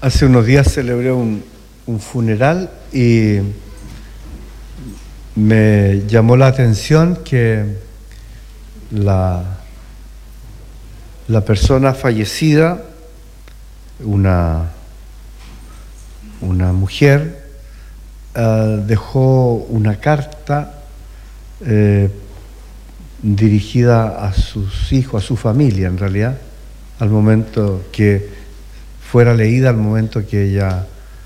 Hace unos días celebré un funeral y me llamó la atención que la persona fallecida, una mujer, dejó una carta dirigida a sus hijos, a su familia en realidad, al momento que fuera leída, al momento que ella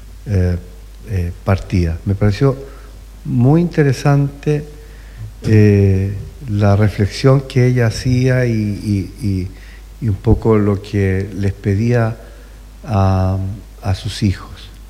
partía. Me pareció muy interesante la reflexión que ella hacía y un poco lo que les pedía a sus hijos.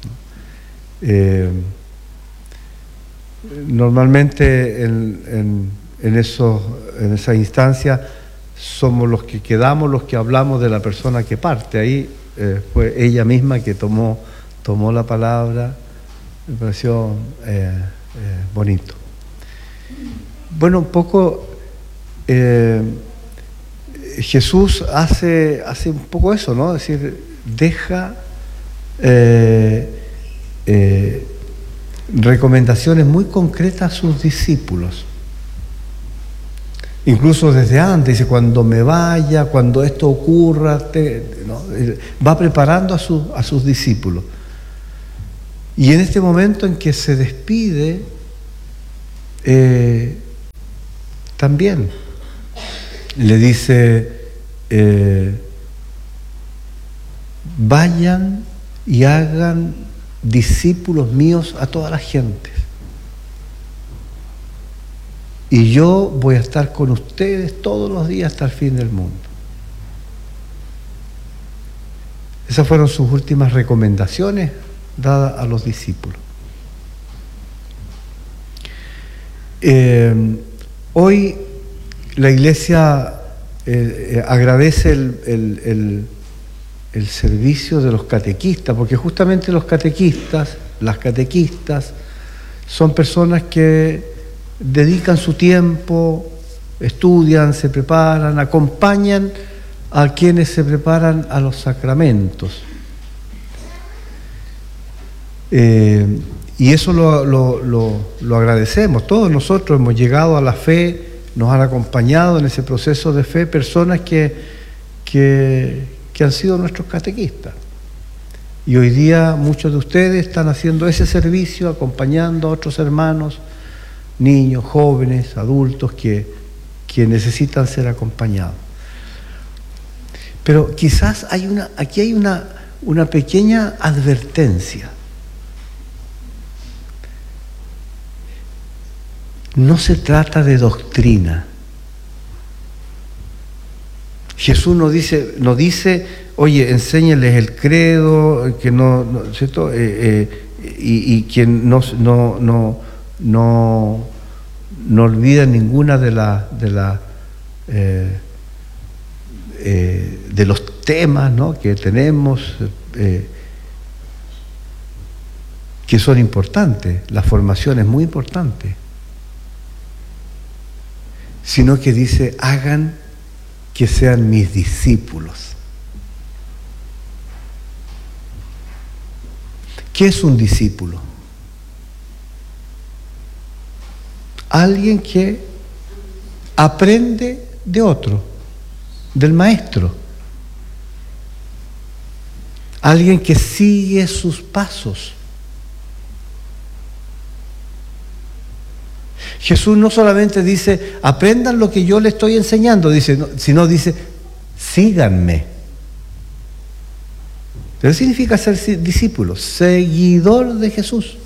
Normalmente en esa instancia somos los que quedamos, los que hablamos de la persona que parte. Ahí fue ella misma que tomó la palabra. Me pareció bonito. Bueno, un poco Jesús hace un poco eso, ¿no? Es decir, deja recomendaciones muy concretas a sus discípulos. Incluso desde antes, dice, cuando me vaya, cuando esto ocurra, ¿no? Va preparando a sus discípulos. Y en este momento en que se despide, también le dice, vayan y hagan discípulos míos a toda la gente. Y yo voy a estar con ustedes todos los días hasta el fin del mundo. Esas fueron sus últimas recomendaciones dadas a los discípulos. Hoy la Iglesia agradece el servicio de los catequistas, porque justamente los catequistas, las catequistas, son personas que dedican su tiempo, estudian, se preparan, acompañan a quienes se preparan a los sacramentos. Y eso lo agradecemos. Todos nosotros hemos llegado a la fe, nos han acompañado en ese proceso de fe personas que han sido nuestros catequistas. Y hoy día muchos de ustedes están haciendo ese servicio, acompañando a otros hermanos, niños, jóvenes, adultos que necesitan ser acompañados. Pero quizás aquí hay una pequeña advertencia. No se trata de doctrina. Jesús nos dice, oye, enséñales el credo, que ¿cierto? Y quien no olvida ninguna de los temas, ¿no? Que tenemos, que son importantes. La formación es muy importante. Sino que dice, hagan que sean mis discípulos. ¿Qué es un discípulo? Alguien que aprende de otro, del maestro. Alguien que sigue sus pasos. Jesús no solamente dice, aprendan lo que yo les estoy enseñando, sino dice, síganme. ¿Qué significa ser discípulo? Seguidor de Jesús.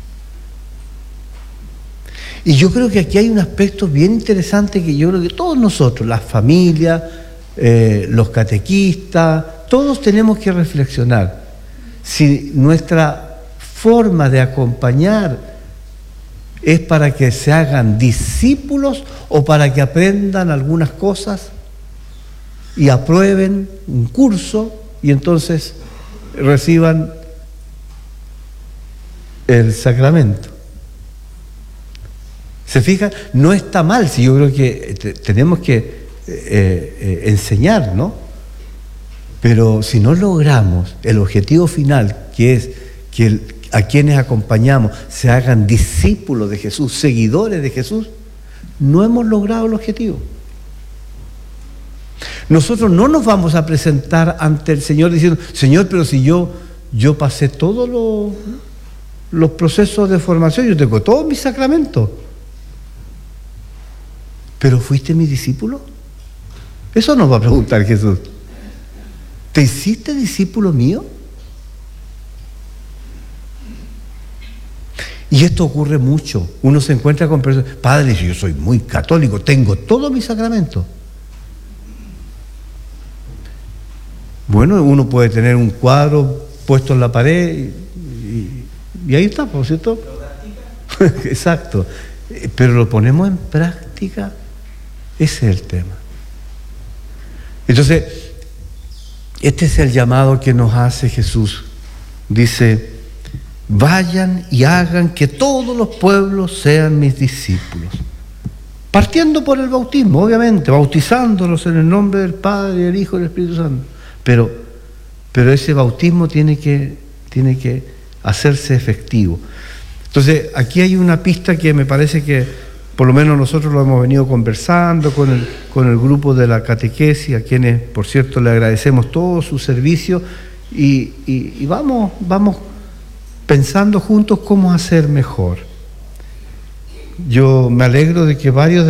Y yo creo que aquí hay un aspecto bien interesante que yo creo que todos nosotros, las familias, los catequistas, todos tenemos que reflexionar. Si nuestra forma de acompañar es para que se hagan discípulos o para que aprendan algunas cosas y aprueben un curso y entonces reciban el sacramento. ¿Se fijan? No está mal, si yo creo que tenemos que enseñar, ¿no? Pero si no logramos el objetivo final, que es que a quienes acompañamos se hagan discípulos de Jesús, seguidores de Jesús, no hemos logrado el objetivo. Nosotros no nos vamos a presentar ante el Señor diciendo: Señor, pero si yo pasé todos los procesos de formación, yo tengo todos mis sacramentos, ¿pero fuiste mi discípulo? Eso nos va a preguntar Jesús. ¿Te hiciste discípulo mío? Y esto ocurre mucho. Uno se encuentra con personas: Padre, yo soy muy católico, tengo todos mis sacramentos. Bueno, uno puede tener un cuadro puesto en la pared y ahí está, ¿por cierto? Exacto. Pero lo ponemos en práctica. Ese es el tema. Entonces, este es el llamado que nos hace Jesús. Dice: vayan y hagan que todos los pueblos sean mis discípulos. Partiendo por el bautismo, obviamente, bautizándolos en el nombre del Padre, del Hijo y del Espíritu Santo. Pero ese bautismo tiene que hacerse efectivo. Entonces, aquí hay una pista que me parece que, por lo menos nosotros lo hemos venido conversando con el grupo de la catequesis, a quienes, por cierto, le agradecemos todo su servicio, y vamos pensando juntos cómo hacer mejor. Yo me alegro de que varios